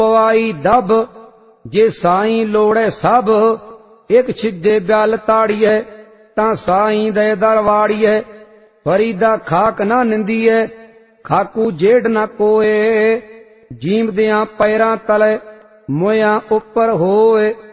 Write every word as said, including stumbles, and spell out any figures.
पवाई दब जे साईं लोड़े सब। एक छिजे ब्याल ताड़िए तां साईं दे दरवाड़िए। फरीदा खाक ना निंदिए खाकू जेड़ ना कोए। जीमदियां पैरां तले मोयां उपर होए।